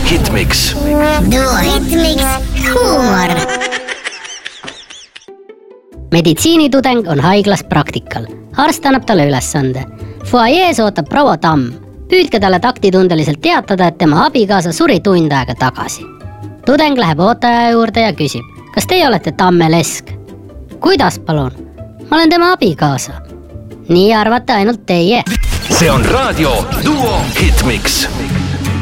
Hitmix. Duo Hitmix huumor. Meditsiinitudeng on haiglas praktikal. Arst annab talle ülesande. Foajees ootab proua Tamm. Püüdke talle taktitundeliselt teatada, et tema abikaasa suri tund aega tagasi. Tudeng läheb ootaja juurde ja küsib, kas teie olete Tamme Lesk? Kuidas palun? Ma olen tema abikaasa. Nii arvate ainult teie. See on raadio Duo Hitmix.